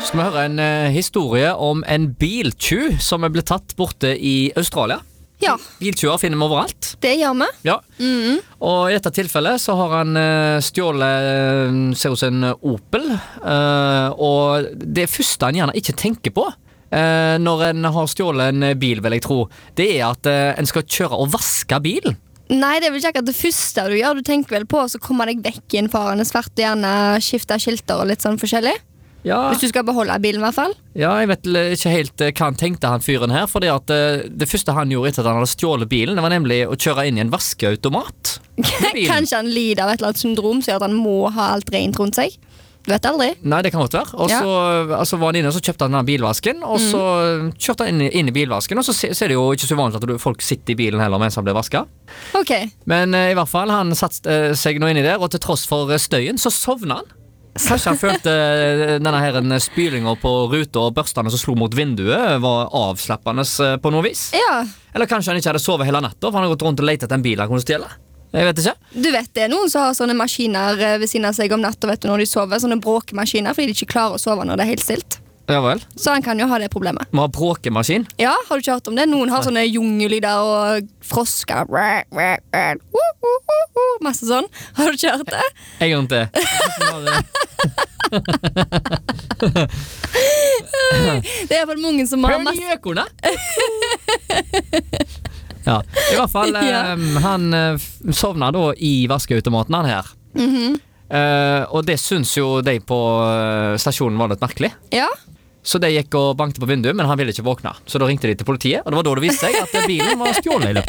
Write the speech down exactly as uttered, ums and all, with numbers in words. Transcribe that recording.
Skal vi høre en uh, historie om en biltjuv som er blitt tatt borte i Australia? Ja. Biltjuver finner vi overalt. Det gjør vi. Ja. Mm-hmm. Og i dette tilfellet så har han uh, stjålet uh, ser ut som en Opel. Uh, og det første han gjerne ikke tenker på uh, når en har stjålet en bil, vil jeg tro, det er at uh, en skal kjøre og vaske bilen. Nei, det er vel ikke akkurat det første du gjør. Du tenker vel på å komme deg vekk i en farende svart og gjerne skifte skilter og litt sånn forskjellig. Ja. Hvis du skal beholde bilen i hvert fall. Ja, jeg vet ikke helt hva han tenkte han fyren her, fordi at uh, det første han gjorde etter at han hadde stjålet bilen, det var nemlig å kjøre inn i en vaskeautomat. Kanskje han lider av et eller annet syndrom som gjør at han må ha alt rent rundt seg. Du vet aldri. Nei, det kan godt være. Og så ja. altså, var han inne og så kjøpte han den bilvasken, og så mm. kjørte han inn, inn i bilvasken, og så ser det jo ikke så vanlig at du, folk sitter i bilen heller mens han blir vasket. Okay. Men uh, i hvert fall, han satt uh, seg nå inn i der, og til tross for støyen, så sovna han. Kanskje han følte denne her spylinga på ruta og børstene som slo mot vinduet var avslappende på noe vis. Ja. Eller kanskje han ikke hadde sovet hele natta, for han hadde gått rundt og lett etter en bil han kunne stjele. Jeg vet ikke. Du vet det er noen som har sånne maskiner ved siden av seg om natta, vet du, når de sover, sånne bråkemaskiner, fordi de ikke klarer å sove når det er helt stilt. Ja vel. Så han kan jo ha det problemet. Må ha bråkemaskin? Ja, har du ikke hørt om det? Noen har sånne jungelyder og frosker. Masse sånn. Har du ikke hørt det? En gang til. Det er i hvert fall mange som har masse Gjøkorna! Ja, i hvert fall ja. um, Han uh, sovna da i vaskeautomaten han her. Mhm. Uh, og det syns jo de på uh, stasjonen var litt merkelig. Ja. Så de gikk og bankte på vinduet, men han ville ikke våkne. Så da ringte de til politiet, og det var da det viste seg at bilen var stjålet i løpet.